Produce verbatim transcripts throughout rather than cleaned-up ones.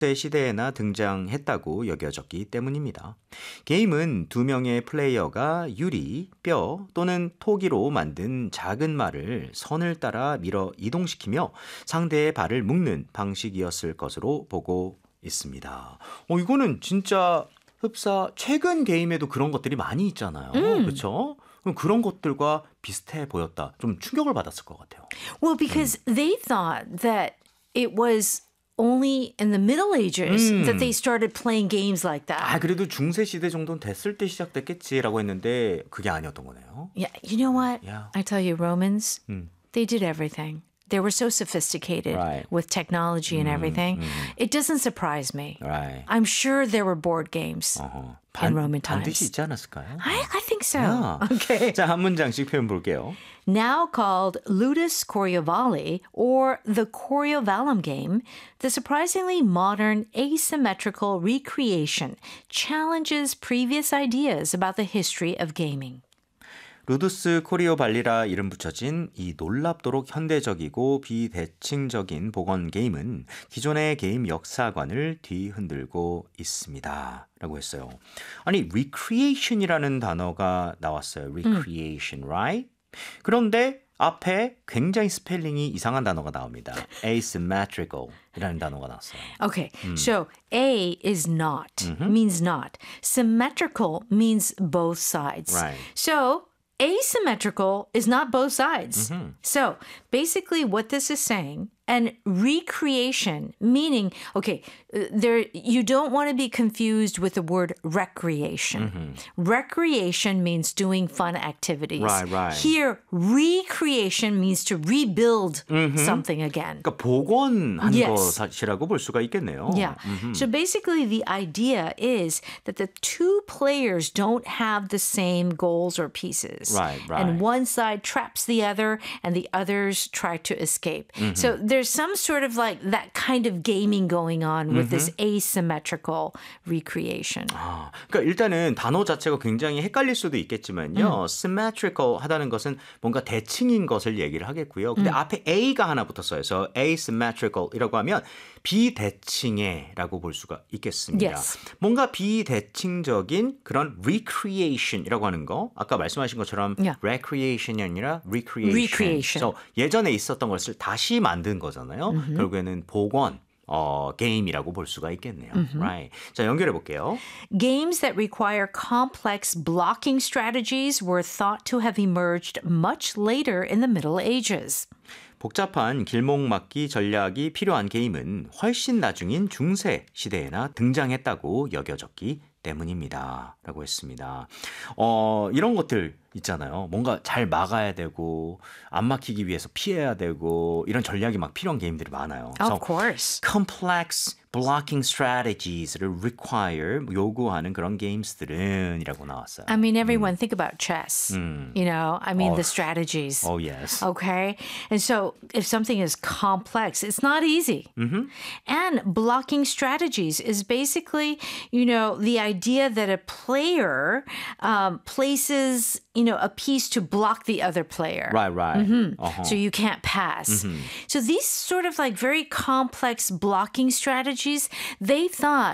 시대에나 등장했다고 여겨졌기 때문입니다. 게임은 두 명의 플레이어가 유리, 뼈 또는 토기로 만든 작은 말을 선을 따라 밀어 이동시키며 상대의 발을 묶는 방식이었을 것으로 보고 있습니다. 어, 이거는 진짜 흡사 최근 게임에도 그런 것들이 많이 있잖아요. 음. 그렇죠? 그런 것들과 비슷해 보였다. 좀 충격을 받았을 것 같아요. Well, because they thought that it was only in the Middle Ages 음. that they started playing games like 아, that. 그래도 중세 시대 정도는 됐을 때 시작됐겠지라고 했는데 그게 아니었던 거네요. Yeah, you know what? Yeah. I tell you, Romans, 음. they did everything. They were so sophisticated Right. with technology and everything. It doesn't surprise me. Right. I'm sure there were board games 어허. in Roman 반드시 times. 있지 않았을까요? I, I think so. Yeah. Okay. 자, 한 문장씩 표현 볼게요. Now called Ludus Coriovalli or the Coriovalum game, the surprisingly modern asymmetrical recreation challenges previous ideas about the history of gaming. 루두스 코리오 발리라 이름 붙여진 이 놀랍도록 현대적이고 비대칭적인 복원 게임은 기존의 게임 역사관을 뒤흔들고 있습니다. 라고 했어요. 아니, recreation이라는 단어가 나왔어요. recreation, right? 그런데 앞에 굉장히 스펠링이 이상한 단어가 나옵니다. asymmetrical 이라는 단어가 나왔어요. Okay, so A is not, means not. Symmetrical means both sides. Right. So asymmetrical is not both sides. So basically what this is saying, and recreation, meaning, okay, uh, there you don't want to be confused with the word recreation. Recreation means doing fun activities. Right, right. Here, recreation means to rebuild something again. 그러니까 복원한 Yes. 것이라고 볼 수가 있겠네요. Yeah. So basically, the idea is that the two players don't have the same goals or pieces. Right, right. And one side traps the other, and the others try to escape. So there's some sort of like that kind of gaming going on with this asymmetrical recreation. 아, 그러니까 일단은 단어 자체가 굉장히 헷갈릴 수도 있겠지만요. symmetrical 하다는 것은 뭔가 대칭인 것을 얘기를 하겠고요. 근데 앞에 A가 하나 붙었어요. 그래서 asymmetrical이라고 하면 비대칭해라고 볼 수가 있겠습니다. Yes. 뭔가 비대칭적인 그런 recreation이라고 하는 거, 아까 말씀하신 것처럼 Yeah. recreation이 아니라 recreation. Recreation. 그래서 예전에 있었던 것을 다시 만든 거잖아요. 결국에는 복원. 어, 게임이라고 볼 수가 있겠네요. Right. 자, 연결해 볼게요. Games that require complex blocking strategies were thought to have emerged much later in the Middle Ages. 복잡한 길목 막기 전략이 필요한 게임은 훨씬 나중인 중세 시대에나 등장했다고 여겨졌기 때문입니다. 라고 했습니다. 어, 이런 것들 있잖아요. 뭔가 잘 막아야 되고 안 막히기 위해서 피해야 되고 이런 전략이 막 필요한 게임들이 많아요. Of course. complex blocking strategies를 require 요구하는 그런 게임들은 이라고 나왔어요. I mean, everyone think about chess. You know, I mean, the strategies. Oh, yes. Okay. And so if something is complex, it's not easy. And blocking strategies is basically, you know, the idea that a player um, places, you know, a piece to block the other player. Right, right. Uh-huh. So you can't pass. So these sort of like very complex blocking strategies, they thought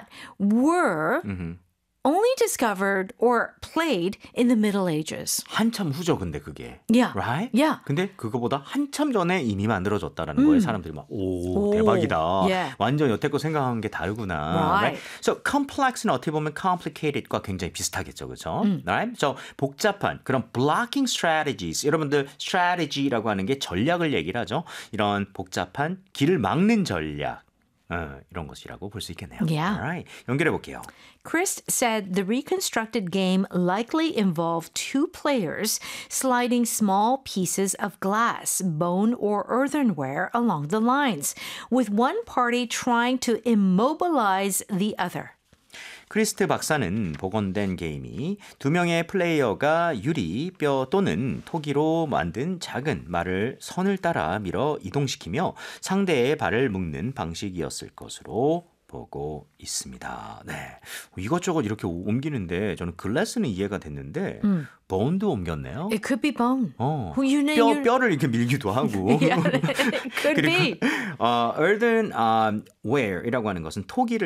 were only discovered or played in the Middle Ages. 한참 후죠, 근데 그게. Yeah. Right? Yeah. 근데 그거보다 한참 전에 이미 만들어졌다라는 거예요. 사람들이 막, 오, 오, 대박이다. yeah. 완전 여태껏 생각한 게 다르구나. Right. So, complex는 어떻게 보면 complicated과 굉장히 비슷하겠죠, 그렇죠? Right? So, 복잡한 그런 blocking strategies. 여러분들 strategy라고 하는 게 전략을 얘기를 하죠. 이런 복잡한 길을 막는 전략. 어, 이런 것이라고 볼 수 있겠네요. Yeah. Alright. 연결해 볼게요. Chris said the reconstructed game likely involved two players sliding small pieces of glass, bone, or earthenware along the lines, with one party trying to immobilize the other. 크리스트 박사는 복원된 게임이 두 명의 플레이어가 유리, 뼈 또는 토기로 만든 작은 말을 선을 따라 밀어 이동시키며 상대의 발을 묶는 방식이었을 것으로 보고 있습니다. 네. 이것저것 이렇게 옮기는데 저는 glass는 이해가 됐는데 bone도 옮겼네요. It could be bone. 어, Well, you know, 뼈, you- 뼈를 이렇게 밀기도 하고. Yeah, it could be. 어, earthen um, ware이라고 하는 것은 토기를